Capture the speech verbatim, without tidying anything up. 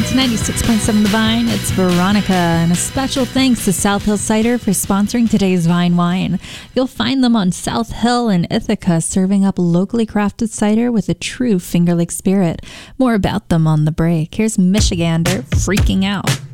to ninety-six point seven The Vine. It's Veronica, and a special thanks to South Hill Cider for sponsoring today's Vine Wine. You'll find them on South Hill in Ithaca, serving up locally crafted cider with a true Finger Lake spirit. More about them on the break. Here's Michigander, Freaking Out.